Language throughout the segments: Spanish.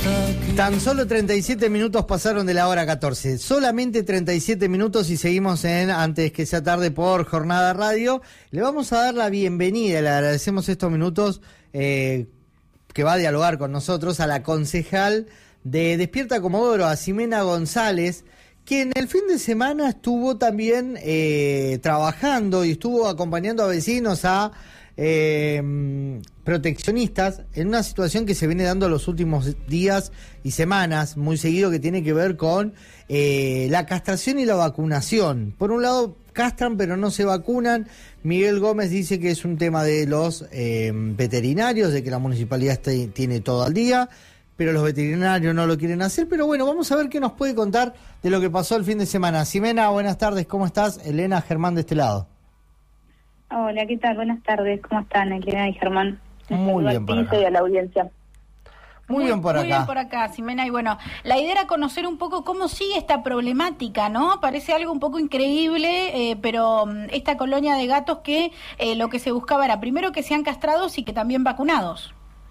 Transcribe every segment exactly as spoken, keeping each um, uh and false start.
Tan solo treinta y siete minutos pasaron de la hora catorce. Solamente treinta y siete minutos y seguimos en Antes que sea tarde por Jornada Radio. Le vamos a dar la bienvenida, le agradecemos estos minutos eh, que va a dialogar con nosotros a la concejal de Despierta Comodoro, a Ximena González, que en el fin de semana estuvo también eh, trabajando y estuvo acompañando a vecinos, a eh, proteccionistas, en una situación que se viene dando los últimos días y semanas, muy seguido, que tiene que ver con eh, la castración y la vacunación. Por un lado, castran pero no se vacunan. Miguel Gómez dice que es un tema de los eh, veterinarios, de que la municipalidad este, tiene todo al día, pero los veterinarios no lo quieren hacer. Pero bueno, vamos a ver qué nos puede contar de lo que pasó el fin de semana. Ximena, buenas tardes, ¿cómo estás? Elena, Germán de este lado. Hola, ¿qué tal? Buenas tardes, ¿cómo están, Elena y Germán? Muy bien por acá. Y a la audiencia. Muy bien por acá. Muy bien por acá, Ximena. Y bueno, la idea era conocer un poco cómo sigue esta problemática, ¿no? Parece algo un poco increíble, eh, pero um, esta colonia de gatos que eh, lo que se buscaba era primero que sean castrados y que también vacunados.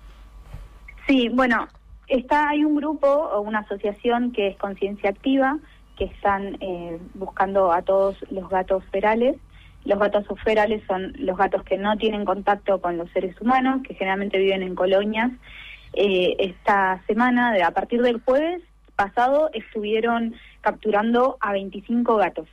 Sí, bueno, está hay un grupo o una asociación que es Conciencia Activa, que están eh, buscando a todos los gatos ferales. Los gatos ferales son los gatos que no tienen contacto con los seres humanos, que generalmente viven en colonias. Eh, esta semana, de, a partir del jueves pasado, estuvieron capturando a veinticinco gatos.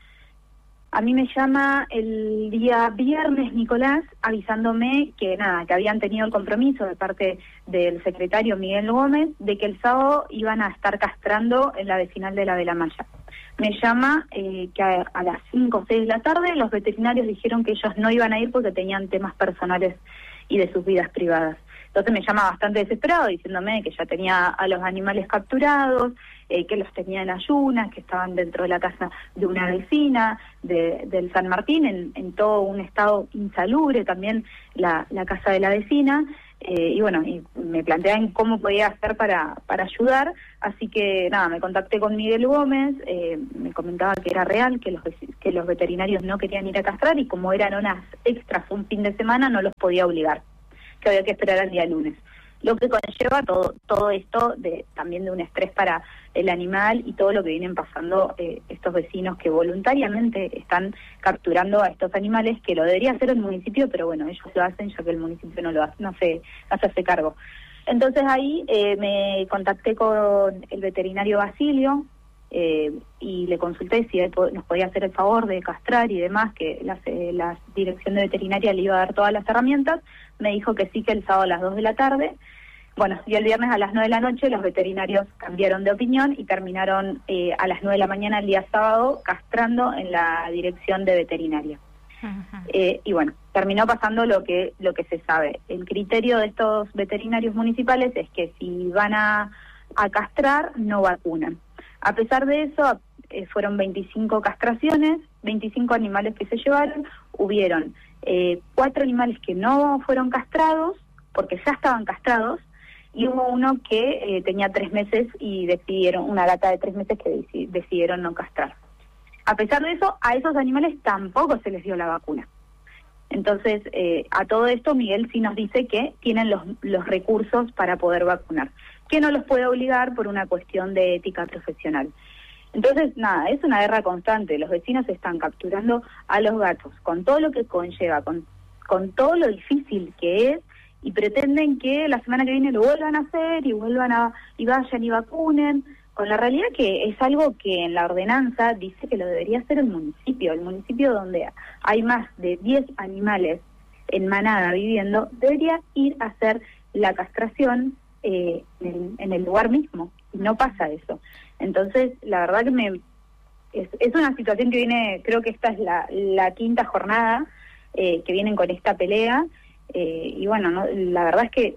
A mí me llama el día viernes Nicolás avisándome que nada, que habían tenido el compromiso de parte del secretario Miguel Gómez de que el sábado iban a estar castrando en la vecinal de la Velamaya. Me llama eh, que a, a las cinco o seis de la tarde los veterinarios dijeron que ellos no iban a ir porque tenían temas personales y de sus vidas privadas. Entonces me llama bastante desesperado diciéndome que ya tenía a los animales capturados, eh, que los tenía en ayunas, que estaban dentro de la casa de una vecina de, del San Martín, en, en todo un estado insalubre también la, la casa de la vecina. Eh, y bueno, y me planteaban cómo podía hacer para, para ayudar, así que nada, me contacté con Miguel Gómez, eh, me comentaba que era real, que los, que los veterinarios no querían ir a castrar y como eran horas extras un fin de semana no los podía obligar, que había que esperar al día lunes. Lo que conlleva todo todo esto de también de un estrés para el animal y todo lo que vienen pasando eh, estos vecinos que voluntariamente están capturando a estos animales, que lo debería hacer el municipio, pero bueno, ellos lo hacen ya que el municipio no lo hace, no se, no se hace cargo. Entonces ahí eh, me contacté con el veterinario Basilio eh, y le consulté si él nos podía hacer el favor de castrar y demás, que la, eh, la dirección de veterinaria le iba a dar todas las herramientas. Me dijo que sí, que el sábado a las dos de la tarde. Bueno, y el viernes a las nueve de la noche los veterinarios cambiaron de opinión y terminaron eh, a las nueve de la mañana el día sábado castrando en la dirección de veterinaria. Uh-huh. Eh, y bueno, terminó pasando lo que lo que se sabe. El criterio de estos veterinarios municipales es que si van a, a castrar, no vacunan. A pesar de eso, eh, fueron veinticinco castraciones, veinticinco animales que se llevaron, hubieron eh, cuatro animales que no fueron castrados, porque ya estaban castrados, y hubo uno que eh, tenía tres meses y decidieron, una gata de tres meses que deci- decidieron no castrar. A pesar de eso, a esos animales tampoco se les dio la vacuna. Entonces, eh, a todo esto, Miguel sí nos dice que tienen los, los recursos para poder vacunar, que no los puede obligar por una cuestión de ética profesional. Entonces, nada, es una guerra constante. Los vecinos están capturando a los gatos, con todo lo que conlleva, con, con todo lo difícil que es, y pretenden que la semana que viene lo vuelvan a hacer y vuelvan a y vayan y vacunen, con la realidad que es algo que en la ordenanza dice que lo debería hacer el municipio, el municipio donde hay más de diez animales en manada viviendo, debería ir a hacer la castración eh, en, en el lugar mismo, y no pasa eso. Entonces, la verdad que me es, es una situación que viene, creo que esta es la, la quinta jornada eh, que vienen con esta pelea. Eh, y bueno, no, la verdad es que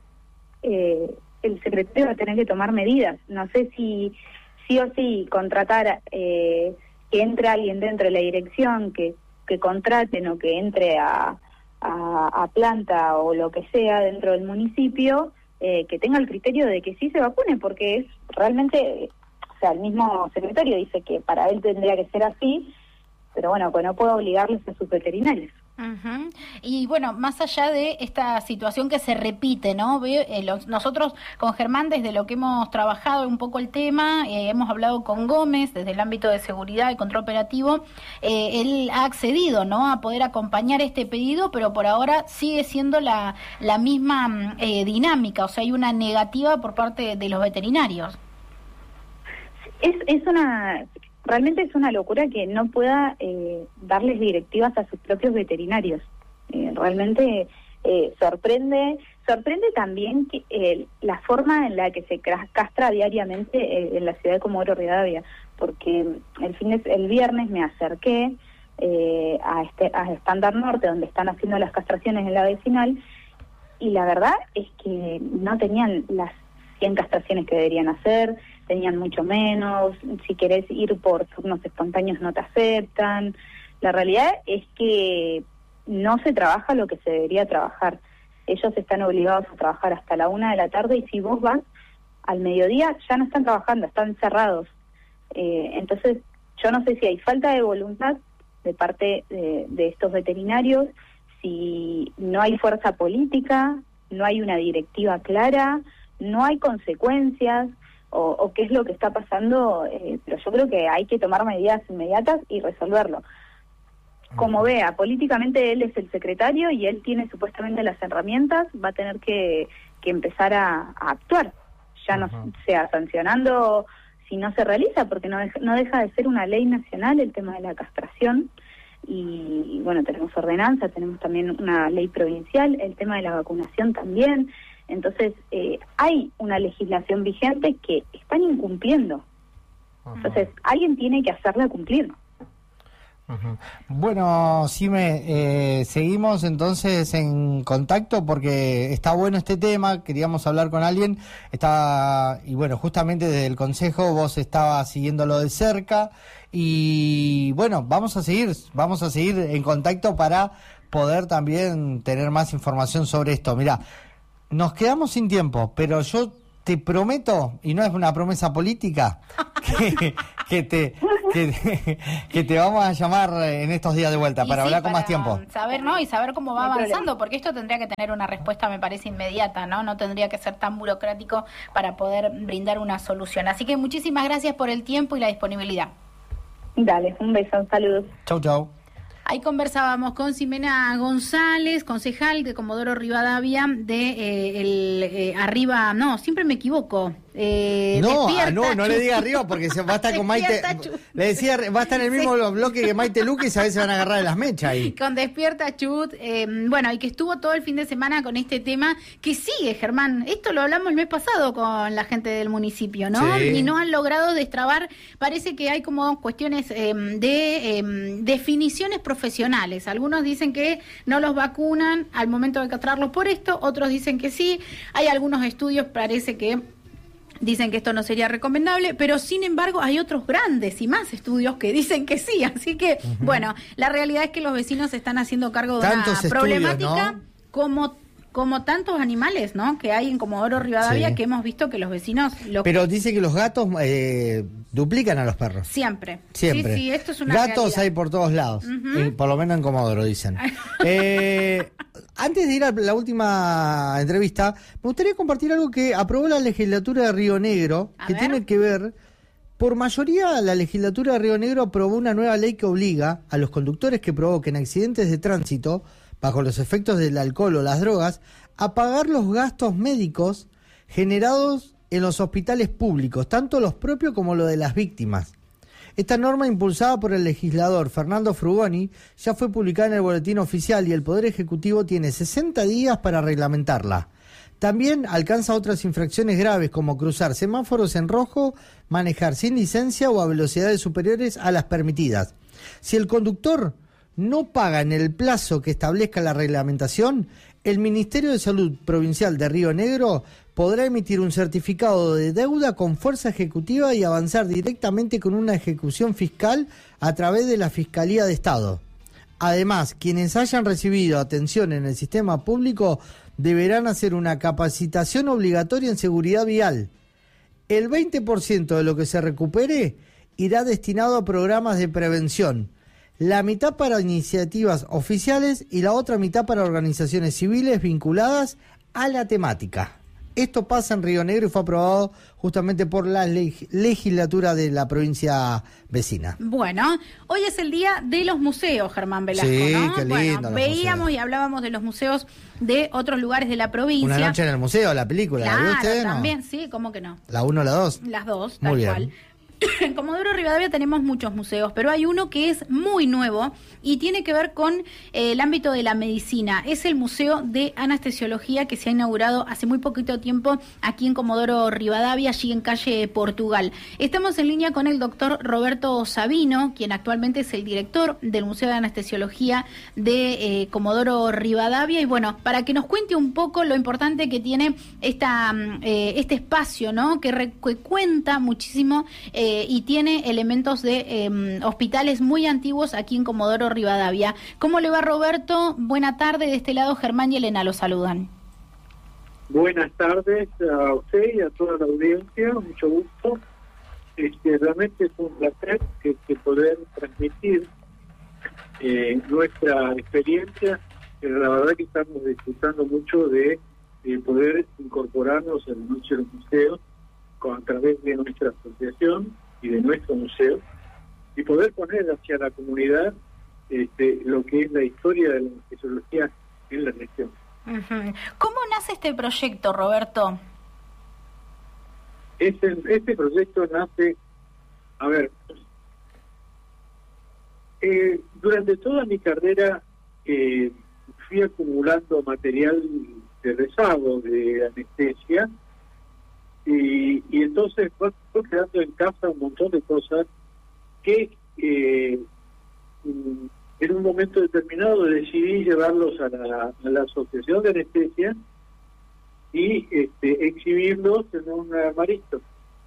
eh, el secretario va a tener que tomar medidas. No sé si sí o sí contratar, eh, que entre alguien dentro de la dirección, que, que contraten o que entre a, a, a planta o lo que sea dentro del municipio, eh, que tenga el criterio de que sí se vacune, porque es realmente, o sea, el mismo secretario dice que para él tendría que ser así, pero bueno, pues no puedo obligarles a sus veterinarios. Uh-huh. Y bueno, más allá de esta situación que se repite, ¿no? Ve, eh, los, nosotros con Germán, desde lo que hemos trabajado un poco el tema, eh, hemos hablado con Gómez desde el ámbito de seguridad y control operativo, eh, él ha accedido, ¿no?, a poder acompañar este pedido, pero por ahora sigue siendo la, la misma eh, dinámica, o sea, hay una negativa por parte de los veterinarios. Es, es una... Realmente es una locura que no pueda eh, darles directivas a sus propios veterinarios. Eh, realmente eh, sorprende sorprende también que eh, la forma en la que se castra diariamente eh, en la ciudad de Comodoro Rivadavia, porque el fin de, el viernes me acerqué eh, a este a Estándar Norte, donde están haciendo las castraciones en la vecinal, y la verdad es que no tenían las cien castraciones que deberían hacer, tenían mucho menos, si querés ir por turnos espontáneos no te aceptan. La realidad es que no se trabaja lo que se debería trabajar. Ellos están obligados a trabajar hasta la una de la tarde, y si vos vas al mediodía ya no están trabajando, están cerrados. Eh, entonces yo no sé si hay falta de voluntad de parte de, de estos veterinarios, si no hay fuerza política, no hay una directiva clara, no hay consecuencias, o, o qué es lo que está pasando, eh, pero yo creo que hay que tomar medidas inmediatas y resolverlo. Como vea, políticamente él es el secretario y él tiene supuestamente las herramientas, va a tener que, que empezar a, a actuar, ya no uh-huh. sea sancionando si no se realiza, porque no deja, no deja de ser una ley nacional el tema de la castración. Y, y bueno, tenemos ordenanza, tenemos también una ley provincial, el tema de la vacunación también. Entonces, eh, hay una legislación vigente que están incumpliendo. Entonces, alguien tiene que hacerla cumplir. Uh-huh. Bueno, Sime, eh, seguimos entonces en contacto porque está bueno este tema, queríamos hablar con alguien, está, y bueno, justamente desde el Consejo vos estabas siguiéndolo de cerca, y bueno, vamos a seguir, vamos a seguir en contacto para poder también tener más información sobre esto. Mirá, nos quedamos sin tiempo, pero yo te prometo, y no es una promesa política, que, que, te, que, que te vamos a llamar en estos días de vuelta y para sí, hablar con para más tiempo. Saber, ¿no? Y saber cómo va avanzando, porque esto tendría que tener una respuesta, me parece, inmediata, ¿no? No tendría que ser tan burocrático para poder brindar una solución. Así que muchísimas gracias por el tiempo y la disponibilidad. Dale, un beso, un saludo. Chau, chau. Ahí conversábamos con Ximena González, concejal de Comodoro Rivadavia, de eh, el eh, arriba, no, siempre me equivoco. Eh, no, ah, no, no le diga arriba porque se va a estar con Maite. Le decía, va a estar en el mismo sí. bloque que Maite Luque y a veces se van a agarrar de las mechas ahí. Con Despierta Chut, eh, bueno, y que estuvo todo el fin de semana con este tema que sigue, Germán. Esto lo hablamos el mes pasado con la gente del municipio, ¿no? Sí. Y no han logrado destrabar, parece que hay como cuestiones eh, de eh, definiciones profesionales. Algunos dicen que no los vacunan al momento de castrarlos por esto, otros dicen que sí. Hay algunos estudios, parece que dicen que esto no sería recomendable, pero sin embargo hay otros grandes y más estudios que dicen que sí, así que, uh-huh. bueno, la realidad es que los vecinos se están haciendo cargo de Tantos una problemática, estudios, ¿no? como como tantos animales, ¿no?, que hay en Comodoro Rivadavia, sí. que hemos visto que los vecinos... Lo... Pero dice que los gatos eh, duplican a los perros. Siempre. Siempre. Sí, sí, esto es una Gatos realidad. hay por todos lados, uh-huh. eh, por lo menos en Comodoro, dicen. eh, antes de ir a la última entrevista, me gustaría compartir algo que aprobó la legislatura de Río Negro, a que ver. tiene que ver... Por mayoría, la legislatura de Río Negro aprobó una nueva ley que obliga a los conductores que provoquen accidentes de tránsito bajo los efectos del alcohol o las drogas a pagar los gastos médicos generados en los hospitales públicos, tanto los propios como los de las víctimas. Esta norma, impulsada por el legislador Fernando Frugoni, ya fue publicada en el Boletín Oficial y el Poder Ejecutivo tiene sesenta días para reglamentarla. También alcanza otras infracciones graves como cruzar semáforos en rojo, manejar sin licencia o a velocidades superiores a las permitidas. Si el conductor no paga en el plazo que establezca la reglamentación, el Ministerio de Salud Provincial de Río Negro podrá emitir un certificado de deuda con fuerza ejecutiva y avanzar directamente con una ejecución fiscal a través de la Fiscalía de Estado. Además, quienes hayan recibido atención en el sistema público deberán hacer una capacitación obligatoria en seguridad vial. El veinte por ciento de lo que se recupere irá destinado a programas de prevención. la mitad para iniciativas oficiales y la otra mitad para organizaciones civiles vinculadas a la temática. Esto pasa en Río Negro y fue aprobado justamente por la leg- legislatura de la provincia vecina. Bueno, hoy es el día de los museos, Germán Velasco, sí, ¿no? Qué lindo, bueno, veíamos museos. Y hablábamos de los museos de otros lugares de la provincia. Una noche en el museo, la película, claro, ¿la vio usted? También, no? Sí, ¿cómo que no? ¿La uno o la dos? Las dos, Muy tal bien. cual. En Comodoro Rivadavia tenemos muchos museos, pero hay uno que es muy nuevo y tiene que ver con eh, el ámbito de la medicina. Es el Museo de Anestesiología que se ha inaugurado hace muy poquito tiempo aquí en Comodoro Rivadavia, allí en calle Portugal. Estamos en línea con el doctor Roberto Sabino, quien actualmente es el director del Museo de Anestesiología de eh, Comodoro Rivadavia. Y bueno, para que nos cuente un poco lo importante que tiene esta, eh, este espacio, ¿no? Que, re, que cuenta muchísimo eh, Eh, y tiene elementos de eh, hospitales muy antiguos aquí en Comodoro Rivadavia. ¿Cómo le va, Roberto? Buena tarde, de este lado Germán y Elena lo saludan. Buenas tardes a usted y a toda la audiencia, mucho gusto. Este, realmente es un placer que, que poder transmitir eh, nuestra experiencia. Eh, la verdad que estamos disfrutando mucho de, de poder incorporarnos en nuestros museos a través de nuestra asociación y de nuestro museo, y poder poner hacia la comunidad este, lo que es la historia de la anestesiología en la región. Uh-huh. ¿Cómo nace este proyecto, Roberto? Este, este proyecto nace, a ver, eh, durante toda mi carrera eh, fui acumulando material de rezago de anestesia. Y, y entonces fue, fue quedando en casa un montón de cosas que eh, en un momento determinado decidí llevarlos a la, a la Asociación de Anestesia y este, exhibirlos en un armarito.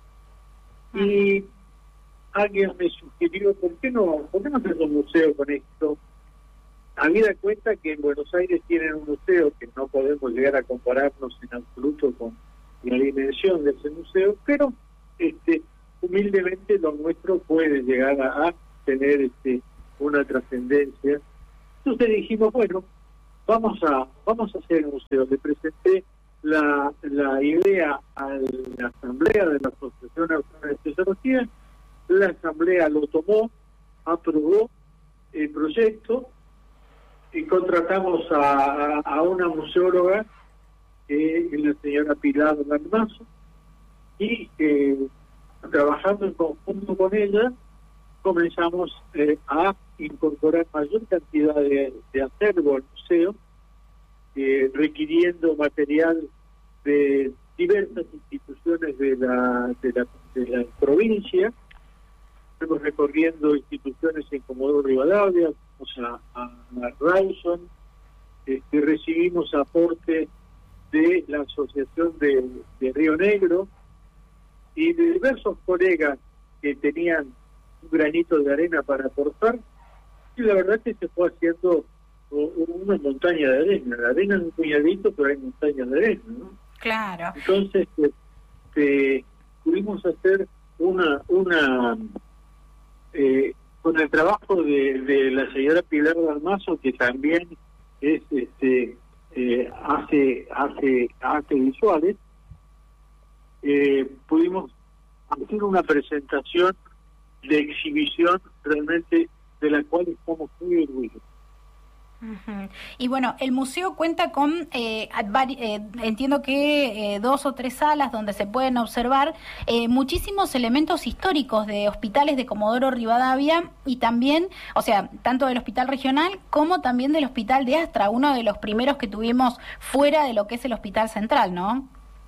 Y alguien me sugirió, ¿por qué no, por qué no hacer un museo con esto? Habida cuenta que en Buenos Aires tienen un museo que no podemos llegar a compararnos en absoluto con la dimensión de ese museo, pero este humildemente lo nuestro puede llegar a, a tener este una trascendencia. Entonces dijimos, bueno, vamos a vamos a hacer un museo. Le presenté la, la idea a la asamblea de la Asociación Autónoma de Anestesiología, la asamblea lo tomó, aprobó el proyecto y contratamos a, a, a una museóloga, Eh, la señora Pilar Dalmaso, y eh, trabajando en conjunto con ella comenzamos eh, a incorporar mayor cantidad de, de acervo al museo, eh, requiriendo material de diversas instituciones de la, de la, de la provincia. Estamos recorriendo instituciones en Comodoro Rivadavia, vamos a, a, a Rawson, este, recibimos aporte de la Asociación de, de Río Negro y de diversos colegas que tenían un granito de arena para aportar, y la verdad es que se fue haciendo una montaña de arena. La arena es un puñadito, pero hay montañas de arena, ¿no? Claro. Entonces este, pudimos hacer una una eh, con el trabajo de, de la señora Pilar Dalmaso, que también es este Eh, hace hace hace visuales, eh, pudimos hacer una presentación de exhibición realmente de la cual estamos muy orgullosos. Uh-huh. Y bueno, el museo cuenta con, eh, vari- eh, entiendo que eh, dos o tres salas donde se pueden observar eh, muchísimos elementos históricos de hospitales de Comodoro Rivadavia y también, o sea, tanto del hospital regional como también del hospital de Astra, uno de los primeros que tuvimos fuera de lo que es el hospital central, ¿no?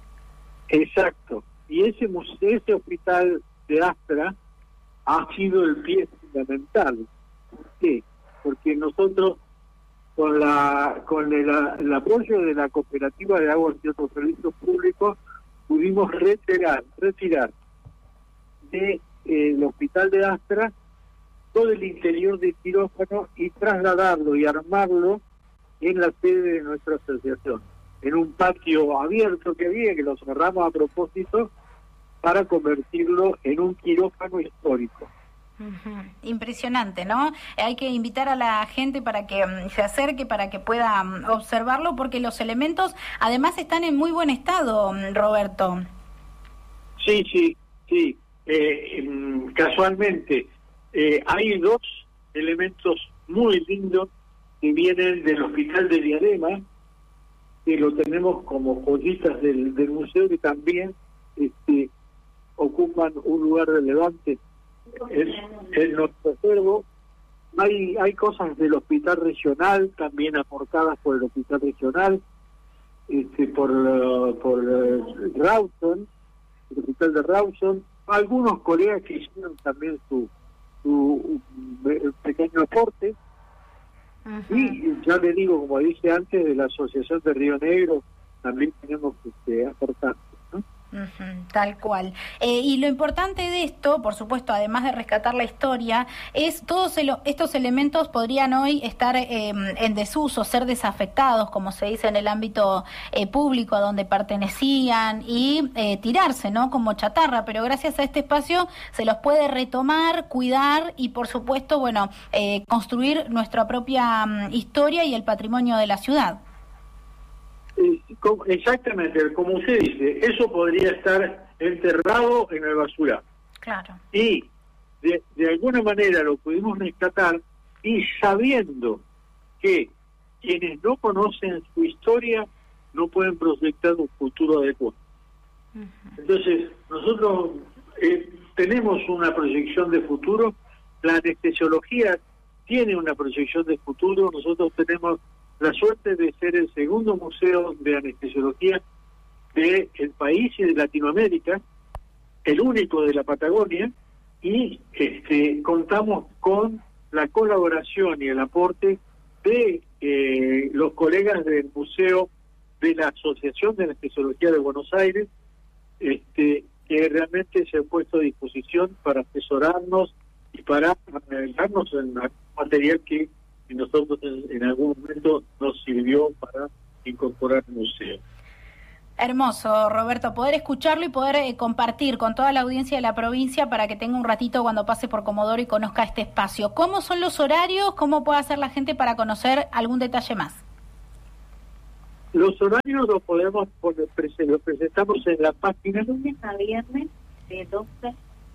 Exacto. Y ese museo, ese hospital de Astra ha sido el pie fundamental. ¿Por qué? Porque nosotros con la con el, el apoyo de la Cooperativa de Aguas y otros servicios públicos pudimos retirar retirar del de, hospital de Astra todo el interior del quirófano y trasladarlo y armarlo en la sede de nuestra asociación, en un patio abierto que había, que lo cerramos a propósito para convertirlo en un quirófano histórico. Uh-huh. Impresionante, ¿no? Hay que invitar a la gente para que um, se acerque, para que pueda um, observarlo, porque los elementos además están en muy buen estado, um, Roberto. Sí, sí, sí. Eh, casualmente, eh, hay dos elementos muy lindos que vienen del Hospital de Diadema, que lo tenemos como joyitas del, del museo, que también este, ocupan un lugar relevante en, en nuestro acervo. Hay, hay cosas del Hospital Regional también aportadas por el Hospital Regional, este, por, uh, por uh, Rawson, el Hospital de Rawson. Algunos colegas que hicieron también su, su uh, pequeño aporte. Uh-huh. Y ya le digo, como dije antes, de la Asociación de Río Negro también tenemos que aportar, ¿no? Uh-huh, tal cual. Eh, y lo importante de esto, por supuesto, además de rescatar la historia, es todos el, estos elementos podrían hoy estar eh, en desuso, ser desafectados, como se dice en el ámbito eh, público a donde pertenecían, y eh, tirarse, ¿no? Como chatarra, pero gracias a este espacio se los puede retomar, cuidar y, por supuesto, bueno, eh, construir nuestra propia um, historia y el patrimonio de la ciudad. Exactamente, como usted dice, eso podría estar enterrado en el basurero. Claro. Y de, de alguna manera lo pudimos rescatar, y sabiendo que quienes no conocen su historia no pueden proyectar un futuro adecuado. Uh-huh. Entonces, nosotros eh, tenemos una proyección de futuro, la anestesiología tiene una proyección de futuro, nosotros tenemos la suerte de ser el segundo museo de anestesiología del país y de Latinoamérica, el único de la Patagonia, y este, contamos con la colaboración y el aporte de eh, los colegas del Museo de la Asociación de Anestesiología de Buenos Aires, este, que realmente se han puesto a disposición para asesorarnos y para darnos el material que y nosotros en, en algún momento nos sirvió para incorporar el museo. Hermoso, Roberto, poder escucharlo y poder eh, compartir con toda la audiencia de la provincia para que tenga un ratito cuando pase por Comodoro y conozca este espacio. ¿Cómo son los horarios? ¿Cómo puede hacer la gente para conocer algún detalle más? Los horarios los podemos poner, los presentamos en la página. Lunes a viernes de doce.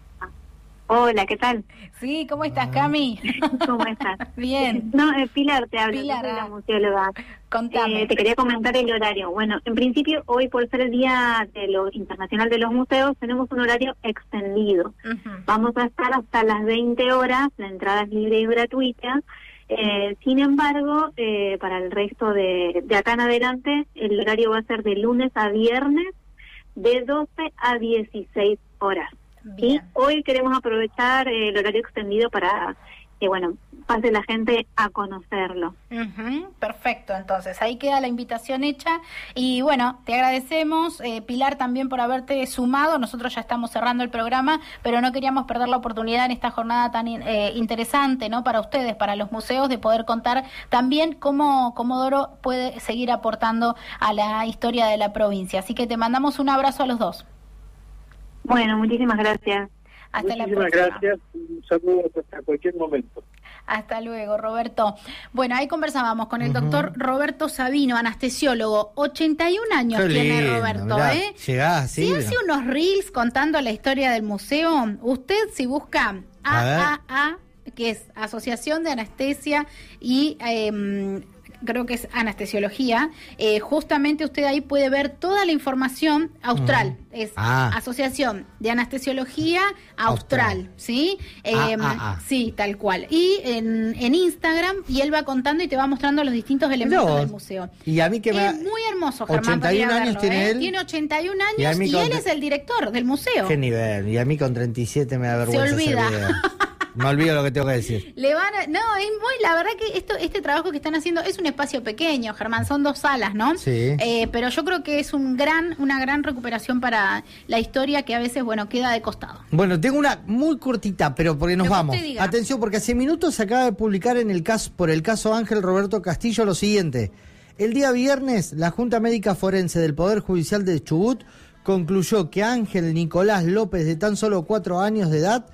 Hola, ¿qué tal? Sí, ¿cómo estás, Cami? ¿Cómo estás? Bien. No, eh, Pilar, te hablo, Pilar, yo soy la ah. museóloga. Contame. Eh, te quería comentar el horario. Bueno, en principio, hoy por ser el Día de lo Internacional de los Museos, tenemos un horario extendido. Uh-huh. Vamos a estar hasta las veinte horas, la entrada es libre y gratuita. Eh, sin embargo, eh, para el resto de, de acá en adelante, el horario va a ser de lunes a viernes, de doce a dieciséis horas. Bien. Y hoy queremos aprovechar el horario extendido para que, bueno, pase la gente a conocerlo. Uh-huh, perfecto, entonces ahí queda la invitación hecha y bueno, te agradecemos, eh, Pilar, también por haberte sumado. Nosotros ya estamos cerrando el programa, pero no queríamos perder la oportunidad en esta jornada tan eh, interesante, ¿no? Para ustedes, para los museos, de poder contar también cómo Comodoro puede seguir aportando a la historia de la provincia. Así que te mandamos un abrazo a los dos. Bueno, muchísimas gracias. Hasta Muchísimas la próxima. gracias, un saludo hasta cualquier momento. Hasta luego, Roberto. Bueno, ahí conversábamos con el uh-huh. doctor Roberto Sabino, anestesiólogo. ochenta y un años Qué tiene lindo, Roberto, mirá, ¿eh? Llegás, sí, si hace unos reels contando la historia del museo, usted si busca A A A, que es Asociación de Anestesia y... Eh, creo que es anestesiología, eh, justamente usted ahí puede ver toda la información austral, mm. es ah. Asociación de Anestesiología Austral, austral. ¿Sí? Eh, ah, ah, ah. Sí, tal cual. Y en, en Instagram, y él va contando y te va mostrando los distintos elementos no. del museo. Y a mí que me... Es muy hermoso, Germán. ochenta y un años verlo, tiene ¿eh? él. Tiene ochenta y un años y, y él es el director del museo. Qué nivel. Y a mí con treinta y siete me da vergüenza. Se olvida. Me olvido lo que tengo que decir. Le van a, no, es muy, la verdad que esto, este trabajo que están haciendo es un espacio pequeño, Germán, son dos salas, ¿no? Sí. Eh, pero yo creo que es un gran, una gran recuperación para la historia que a veces, bueno, queda de costado. Bueno, tengo una muy cortita, pero porque nos vamos. Atención, porque hace minutos se acaba de publicar en el caso, por el caso Ángel Roberto Castillo lo siguiente. El día viernes, la Junta Médica Forense del Poder Judicial de Chubut concluyó que Ángel Nicolás López, de tan solo cuatro años de edad,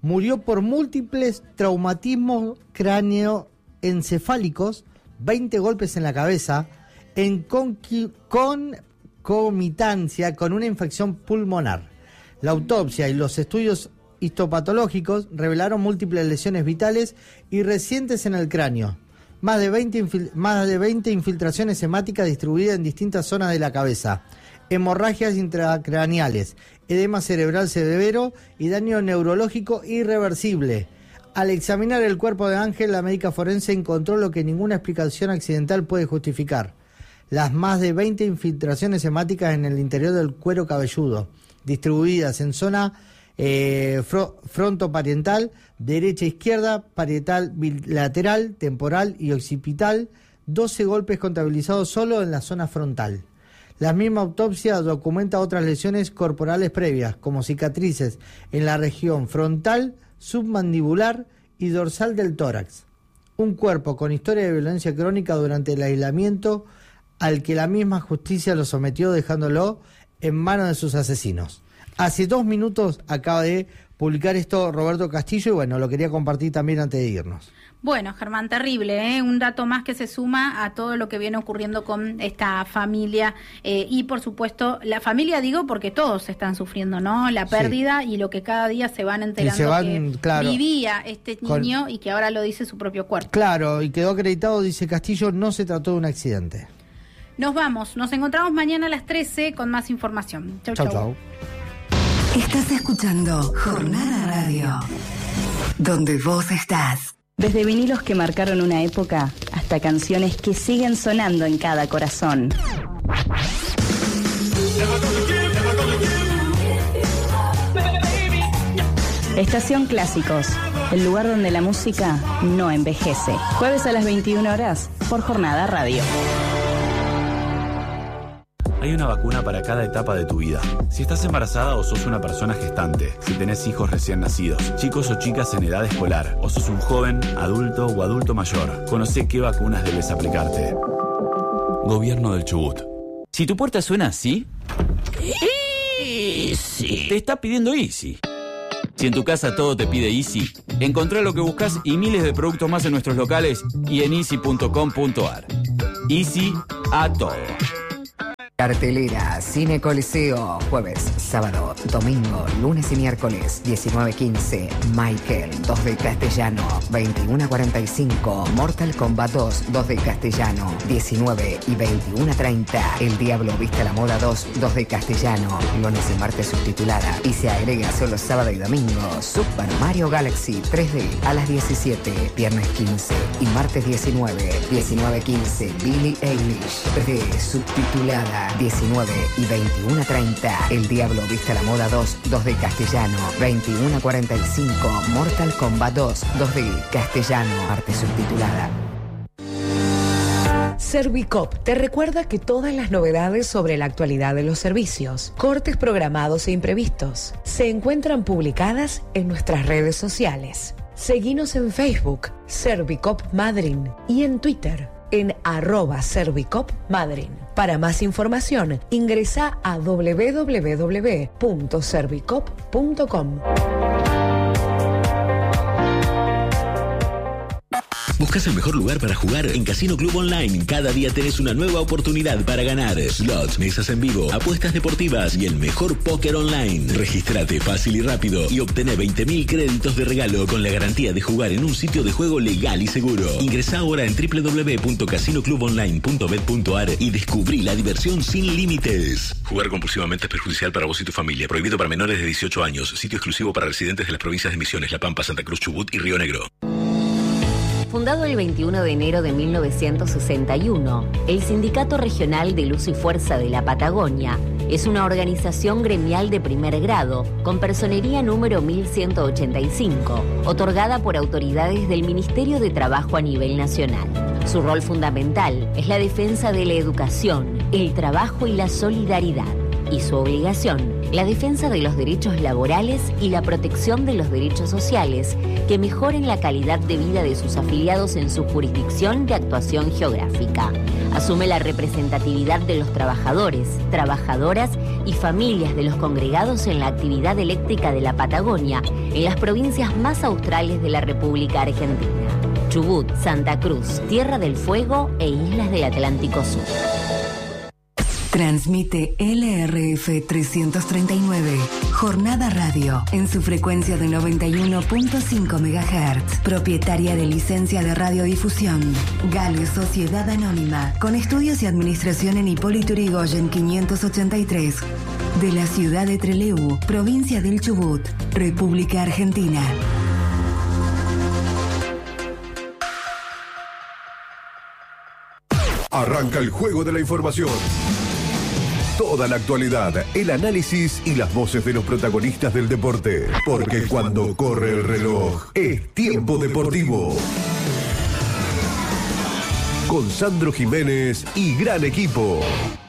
murió por múltiples traumatismos cráneoencefálicos, veinte golpes en la cabeza, en conqui- concomitancia con una infección pulmonar. La autopsia y los estudios histopatológicos revelaron múltiples lesiones vitales y recientes en el cráneo. Más de veinte, infil- más de veinte infiltraciones hemáticas distribuidas en distintas zonas de la cabeza, hemorragias intracraneales, edema cerebral severo y daño neurológico irreversible. Al examinar el cuerpo de Ángel, la médica forense encontró lo que ninguna explicación accidental puede justificar: las más de veinte infiltraciones hemáticas en el interior del cuero cabelludo, distribuidas en zona eh, fro- frontoparietal, derecha e izquierda, parietal bilateral, temporal y occipital, doce golpes contabilizados solo en la zona frontal. La misma autopsia documenta otras lesiones corporales previas, como cicatrices en la región frontal, submandibular y dorsal del tórax. Un cuerpo con historia de violencia crónica durante el aislamiento al que la misma justicia lo sometió, dejándolo en manos de sus asesinos. Hace dos minutos acaba de publicar esto Roberto Castillo y bueno, lo quería compartir también antes de irnos. Bueno, Germán, terrible, ¿eh? Un dato más que se suma a todo lo que viene ocurriendo con esta familia eh, y, por supuesto, la familia, digo, porque todos están sufriendo, ¿no? La pérdida sí. Y lo que cada día se van enterando que, se van, que claro, vivía este niño con... y que ahora lo dice su propio cuerpo. Claro, y quedó acreditado, dice Castillo, no se trató de un accidente. Nos vamos, nos encontramos mañana a las trece con más información. Chau, chau. Chau, chau. Estás escuchando Jornada Radio, donde vos estás. Desde vinilos que marcaron una época hasta canciones que siguen sonando en cada corazón. Estación Clásicos, el lugar donde la música no envejece. Jueves a las veintiuna horas por Jornada Radio. Hay una vacuna para cada etapa de tu vida. Si estás embarazada o sos una persona gestante, si tenés hijos recién nacidos, chicos o chicas en edad escolar, o sos un joven, adulto o adulto mayor, conocé qué vacunas debes aplicarte. Gobierno del Chubut. Si tu puerta suena así, Easy. Te está pidiendo Easy. Si en tu casa todo te pide Easy, encontrá lo que buscas y miles de productos más en nuestros locales y en easy punto com punto ar. Easy a todo. Cartelera, Cine Coliseo, jueves, sábado, domingo, lunes y miércoles, diecinueve quince, Michael, dos de castellano, veintiuno cuarenta y cinco, Mortal Kombat dos, dos de castellano, diecinueve y veintiuno treinta, El Diablo Viste a la Moda dos, dos de castellano, lunes y martes subtitulada, y se agrega solo sábado y domingo, Super Mario Galaxy tres D a las diecisiete, viernes quince y martes diecinueve, diecinueve quince, Billie Eilish, tres D subtitulada, diecinueve y veintiuno treinta, El Diablo Viste a la Moda dos, dos de castellano, veintiuno cuarenta y cinco, Mortal Kombat dos, dos de castellano, arte subtitulada. Servicop te recuerda que todas las novedades sobre la actualidad de los servicios, cortes programados e imprevistos, se encuentran publicadas en nuestras redes sociales. Seguinos en Facebook, Servicop Madryn, y en Twitter, en arroba Servicop Madryn. Para más información, ingresa a doble u doble u doble u punto servicop punto com. ¿Buscas el mejor lugar para jugar? En Casino Club Online, cada día tenés una nueva oportunidad para ganar. Slots, mesas en vivo, apuestas deportivas y el mejor póker online. Regístrate fácil y rápido y obtené veinte mil créditos de regalo con la garantía de jugar en un sitio de juego legal y seguro. Ingresá ahora en doble u doble u doble u punto casino club online punto bet punto ar y descubrí la diversión sin límites. Jugar compulsivamente es perjudicial para vos y tu familia. Prohibido para menores de dieciocho años. Sitio exclusivo para residentes de las provincias de Misiones, La Pampa, Santa Cruz, Chubut y Río Negro. Fundado el veintiuno de enero de mil novecientos sesenta y uno, el Sindicato Regional de Luz y Fuerza de la Patagonia es una organización gremial de primer grado con personería número mil ciento ochenta y cinco, otorgada por autoridades del Ministerio de Trabajo a nivel nacional. Su rol fundamental es la defensa de la educación, el trabajo y la solidaridad. y su obligación, la defensa de los derechos laborales y la protección de los derechos sociales que mejoren la calidad de vida de sus afiliados en su jurisdicción de actuación geográfica. Asume la representatividad de los trabajadores, trabajadoras y familias de los congregados en la actividad eléctrica de la Patagonia, en las provincias más australes de la República Argentina: Chubut, Santa Cruz, Tierra del Fuego e Islas del Atlántico Sur. Transmite L R F trescientos treinta y nueve, Jornada Radio, en su frecuencia de noventa y uno punto cinco megahertz, propietaria de licencia de radiodifusión. Gale Sociedad Anónima, con estudios y administración en Hipólito Yrigoyen quinientos ochenta y tres, de la ciudad de Trelew, provincia del Chubut, República Argentina. Arranca el juego de la información. Toda la actualidad, el análisis y las voces de los protagonistas del deporte. Porque cuando corre el reloj, es tiempo deportivo. Con Sandro Jiménez y gran equipo.